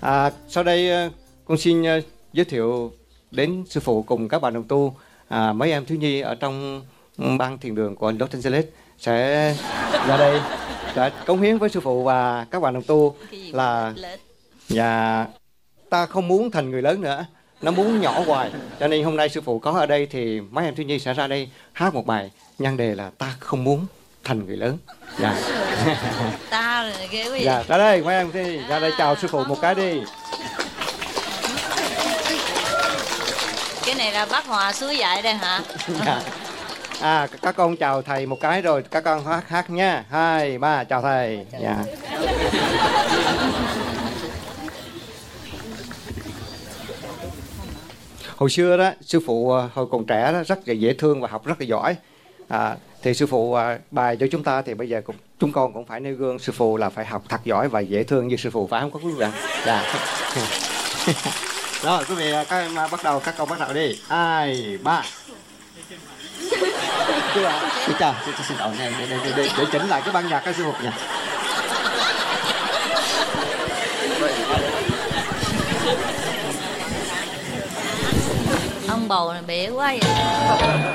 Sau đây con xin giới thiệu đến sư phụ cùng các bạn đồng tu, mấy em thiếu nhi ở trong ban thiền đường của Los Angeles sẽ ra đây sẽ cống hiến với sư phụ và các bạn đồng tu là ta không muốn thành người lớn nữa, nó muốn nhỏ hoài, cho nên hôm nay sư phụ có ở đây thì mấy em thiếu nhi sẽ ra đây hát một bài nhan đề là ta không muốn thành người lớn. Ta là ghê quá vậy. Ra đây mấy em đi, ra đây chào sư phụ một cái đi. Cái này là bác Hòa suối dạy đây hả? Các con chào thầy một cái rồi các con hát nha. 2, 3 chào thầy. Hồi xưa đó sư phụ hồi còn trẻ đó rất là dễ thương và học rất là giỏi. Thì sư phụ bài cho chúng ta thì bây giờ chúng con cũng phải nêu gương sư phụ là phải học thật giỏi và dễ thương như sư phụ, phải không các quý vị? Rồi quý vị các em bắt đầu, các con bắt đầu đi. 2, 3. Xin lỗi nha, để chỉnh lại cái ban nhạc các sư phụ nha. Ông bầu này bể quá vậy.